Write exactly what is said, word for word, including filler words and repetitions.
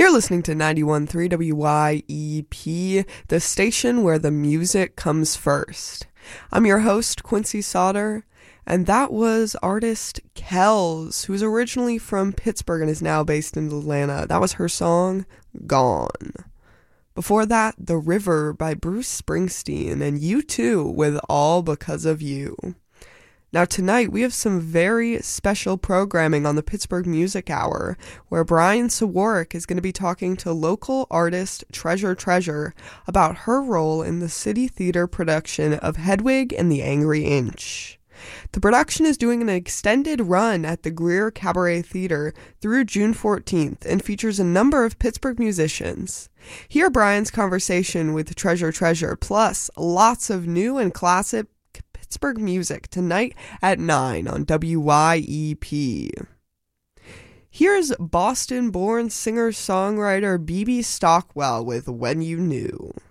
You're listening to ninety-one point three W Y E P, the station where the music comes first. I'm your host, Quincy Sauter, and that was artist Kells, who's originally from Pittsburgh and is now based in Atlanta. That was her song, Gone. Before that, The River by Bruce Springsteen, and U two with All Because of You. Now tonight, we have some very special programming on the Pittsburgh Music Hour, where Brian Sawarek is going to be talking to local artist Treasure Treasure about her role in the City Theater production of Hedwig and the Angry Inch. The production is doing an extended run at the Greer Cabaret Theater through June fourteenth and features a number of Pittsburgh musicians. Hear Brian's conversation with Treasure Treasure, plus lots of new and classic Pittsburgh music tonight at nine on W Y E P. Here's Boston-born singer-songwriter B B Stockwell with When You Knew.